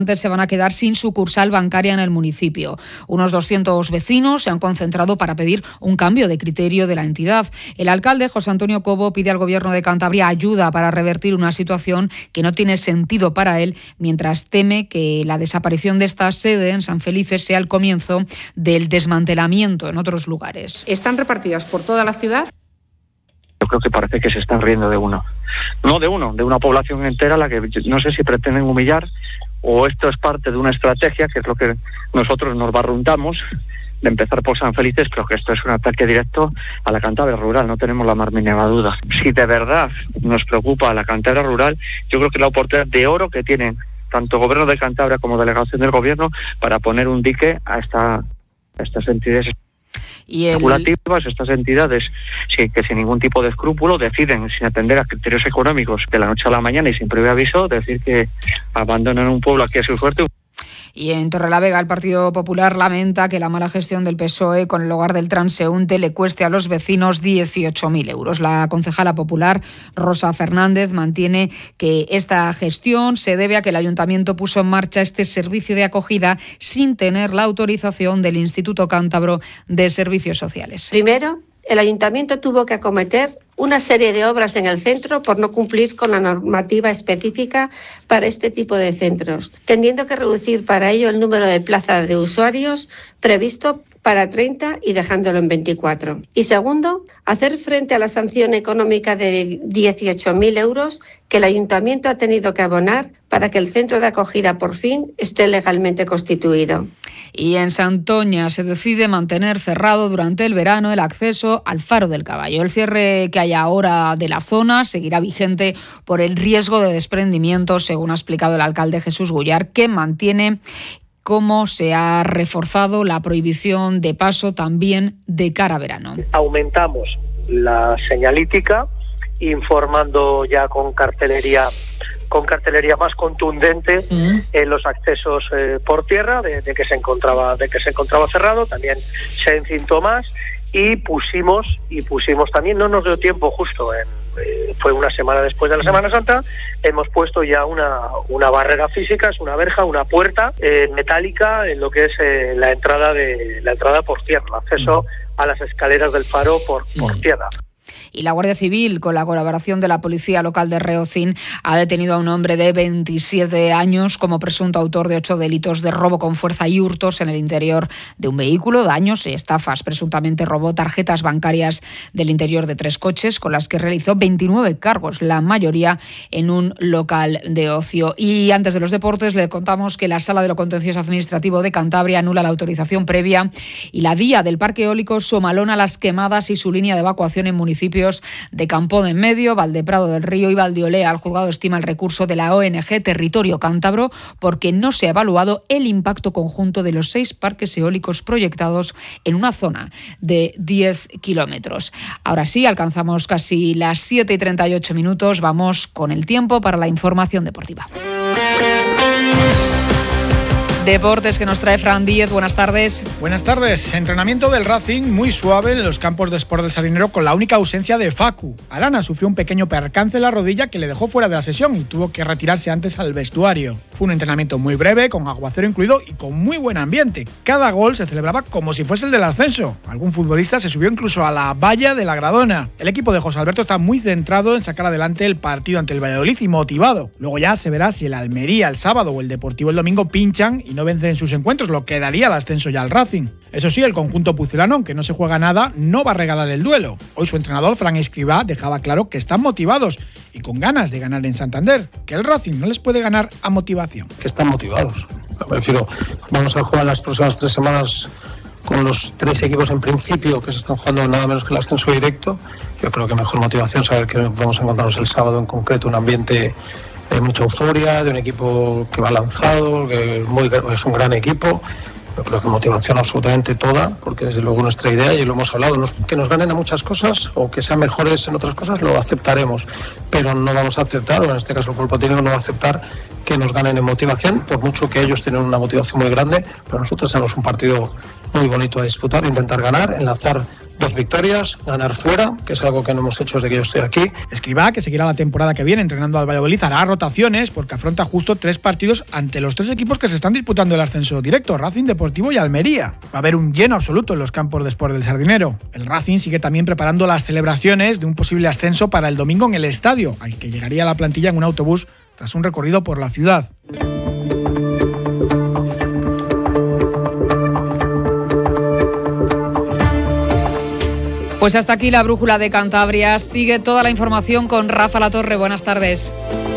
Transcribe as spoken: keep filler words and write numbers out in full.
se van a quedar sin sucursal bancaria en el municipio. Unos doscientos vecinos se han concentrado para pedir un cambio de criterio de la entidad. El alcalde, José Antonio Cobo, pide al Gobierno de Cantabria ayuda para revertir una situación que no tiene sentido para él, mientras teme que la desaparición de esta sede en San Felice sea el comienzo del desmantelamiento en otros lugares. ¿Están repartidas por toda la ciudad? Yo creo que parece que se están riendo de uno. No de uno, de una población entera a la que no sé si pretenden humillar, o esto es parte de una estrategia, que es lo que nosotros nos barruntamos, de empezar por San Felices, pero que esto es un ataque directo a la Cantabria rural, no tenemos la más mínima duda. Si de verdad nos preocupa a la Cantabria rural, yo creo que la oportunidad de oro que tienen tanto el Gobierno de Cantabria como delegación del Gobierno para poner un dique a, esta, a estas entidades y el... especulativas, estas entidades sí, que sin ningún tipo de escrúpulo deciden, sin atender a criterios económicos, de la noche a la mañana y sin previo aviso, decir que abandonan un pueblo aquí a su suerte. Y en Torrelavega el Partido Popular lamenta que la mala gestión del P S O E con el hogar del transeúnte le cueste a los vecinos dieciocho mil euros. La concejala popular Rosa Fernández mantiene que esta gestión se debe a que el Ayuntamiento puso en marcha este servicio de acogida sin tener la autorización del Instituto Cántabro de Servicios Sociales. Primero, el Ayuntamiento tuvo que acometer una serie de obras en el centro por no cumplir con la normativa específica para este tipo de centros, teniendo que reducir para ello el número de plazas de usuarios previsto para treinta y dejándolo en veinticuatro. Y segundo, hacer frente a la sanción económica de dieciocho mil euros que el Ayuntamiento ha tenido que abonar para que el centro de acogida por fin esté legalmente constituido. Y en Santoña se decide mantener cerrado durante el verano el acceso al Faro del Caballo. El cierre que hay ahora de la zona seguirá vigente por el riesgo de desprendimiento, según ha explicado el alcalde Jesús Gullar, que mantiene cómo se ha reforzado la prohibición de paso también de cara a verano. Aumentamos la señalítica, informando ya con cartelería con cartelería más contundente mm. en los accesos eh, por tierra de, de que se encontraba de que se encontraba cerrado. También se encintó más y pusimos y pusimos también, no nos dio tiempo justo en eh, fue una semana después de la Semana Santa, hemos puesto ya una una barrera física, es una verja, una puerta eh, metálica en lo que es eh, la entrada de la entrada por tierra, el acceso a las escaleras del faro por, sí. por tierra. Y la Guardia Civil, con la colaboración de la Policía Local de Reocín, ha detenido a un hombre de veintisiete años como presunto autor de ocho delitos de robo con fuerza y hurtos en el interior de un vehículo, daños y estafas. Presuntamente robó tarjetas bancarias del interior de tres coches, con las que realizó veintinueve cargos, la mayoría en un local de ocio. Y antes de los deportes, le contamos que la Sala de lo Contencioso Administrativo de Cantabria anula la autorización previa y la D I A del Parque Eólico Somalona Las Quemadas y su línea de evacuación en municipios de Campo de Enmedio, Valdeprado del Río y Valdeolea. El juzgado estima el recurso de la O N G Territorio Cántabro porque no se ha evaluado el impacto conjunto de los seis parques eólicos proyectados en una zona de diez kilómetros. Ahora sí, alcanzamos casi las siete y treinta y ocho minutos. Vamos con el tiempo para la información deportiva. Deportes que nos trae Fran Díez, buenas tardes. Buenas tardes. Entrenamiento del Racing muy suave en los campos de Sport del Sardinero con la única ausencia de Facu. Arana sufrió un pequeño percance en la rodilla que le dejó fuera de la sesión y tuvo que retirarse antes al vestuario. Fue un entrenamiento muy breve, con aguacero incluido y con muy buen ambiente. Cada gol se celebraba como si fuese el del ascenso. Algún futbolista se subió incluso a la valla de la Gradona. El equipo de José Alberto está muy centrado en sacar adelante el partido ante el Valladolid y motivado. Luego ya se verá si el Almería el sábado o el Deportivo el domingo pinchan y no vencen en sus encuentros, lo que daría el ascenso ya al Racing. Eso sí, el conjunto pucelano, aunque no se juega nada, no va a regalar el duelo. Hoy su entrenador, Fran Escribá, dejaba claro que están motivados y con ganas de ganar en Santander, que el Racing no les puede ganar a motivación. Que están motivados. Me refiero, vamos a jugar las próximas tres semanas con los tres equipos en principio que se están jugando nada menos que el ascenso directo. Yo creo que mejor motivación saber que vamos a encontrarnos el sábado en concreto un ambiente de mucha euforia, de un equipo que va lanzado, que es, muy, es un gran equipo. Yo creo que motivación absolutamente toda, porque desde luego nuestra idea, y lo hemos hablado, nos, que nos ganen a muchas cosas o que sean mejores en otras cosas, lo aceptaremos, pero no vamos a aceptar, o en este caso el cuerpo técnico no va a aceptar que nos ganen en motivación, por mucho que ellos tienen una motivación muy grande, pero nosotros tenemos un partido muy bonito a disputar, intentar ganar, enlazar dos victorias, ganar fuera, que es algo que no hemos hecho desde que yo estoy aquí. Escribá, que seguirá la temporada que viene entrenando al Valladolid, hará rotaciones porque afronta justo tres partidos ante los tres equipos que se están disputando el ascenso directo, Racing, Deportivo y Almería. Va a haber un lleno absoluto en los campos de Sport del Sardinero. El Racing sigue también preparando las celebraciones de un posible ascenso para el domingo en el estadio, al que llegaría la plantilla en un autobús tras un recorrido por la ciudad. Pues hasta aquí la brújula de Cantabria. Sigue toda la información con Rafa Latorre. Buenas tardes.